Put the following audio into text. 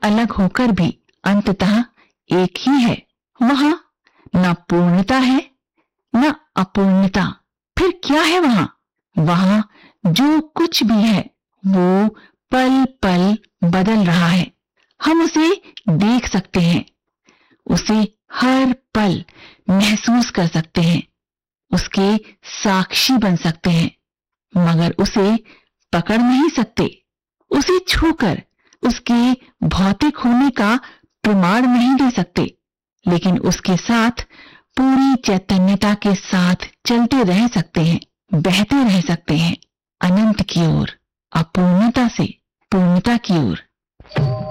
अलग होकर भी अंततः एक ही है। वहां न पूर्णता है न अपूर्णता। फिर क्या है वहां? वहां जो कुछ भी है वो पल पल बदल रहा है। हम उसे देख सकते हैं, उसे हर पल महसूस कर सकते हैं, उसके साक्षी बन सकते हैं, मगर उसे पकड़ नहीं सकते। उसे छूकर उसके भौतिक होने का प्रमाण नहीं दे सकते, लेकिन उसके साथ पूरी चैतन्यता के साथ चलते रह सकते हैं, बहते रह सकते हैं, अनंत की ओर, अपूर्णता से पूर्णता की ओर।